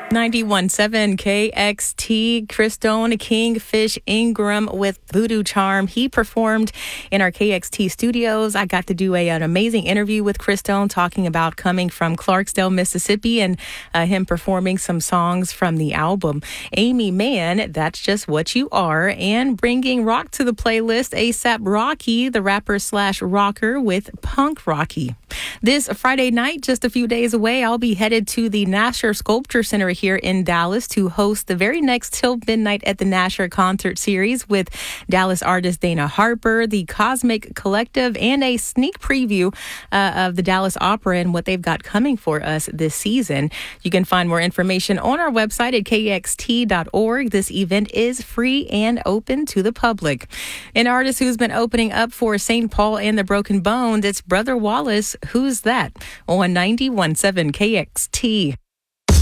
91.7 KXT, Christone Kingfish Ingram with Voodoo Charm. He performed in our KXT studios. I got to do an amazing interview with Christone talking about coming from Clarksdale, Mississippi, and him performing some songs from the album Amy Man, That's Just What You Are, and bringing rock to the playlist, A$AP Rocky, the rapper / rocker with Punk Rocky. This Friday night, just a few days away, I'll be headed to the Nasher Sculpture Center here in Dallas to host the very next Till Midnight at the Nasher concert series with Dallas artist Dana Harper, the Cosmic Collective, and a sneak preview of the Dallas Opera and what they've got coming for us this season. You can find more information on our website at kxt.org. This event is free and open to the public. An artist who's been opening up for St. Paul and the Broken Bones, it's Brother Wallace. Who's that? On 91.7 KXT.